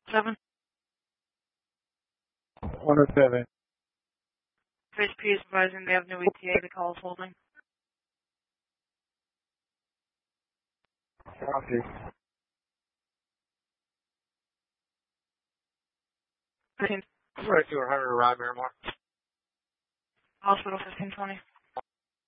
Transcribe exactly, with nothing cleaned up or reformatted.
Seven. one oh seven. H P is advising the Avenue E T A, the call is holding. Copy. fifteen. Right to her arrive, Miramar. Hospital fifteen twenty.